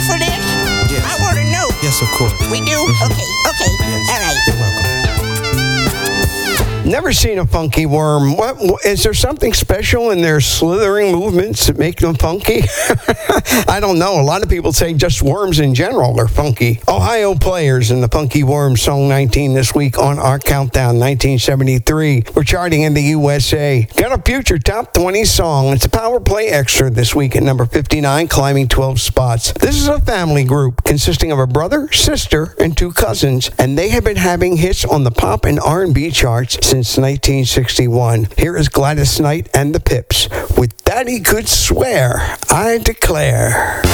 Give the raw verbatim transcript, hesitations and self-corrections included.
for this? Yes. I want to know. Yes, of course. We do? Mhm. Okay, okay. Yes. All right. You're welcome. Never seen a funky worm. What, what is there something special in their slithering movements that make them funky? I don't know. A lot of people say just worms in general are funky. Ohio Players and the Funky Worms, song nineteen this week on our countdown, nineteen seventy-three. We're charting in the U S A. Got a future top twenty song. It's a Power Play Extra this week at number fifty-nine, climbing twelve spots. This is a family group consisting of a brother, sister, and two cousins, and they have been having hits on the pop and R and B charts since nineteen sixty-one. Here is Gladys Knight and the Pips with Daddy Could Swear, I Declare.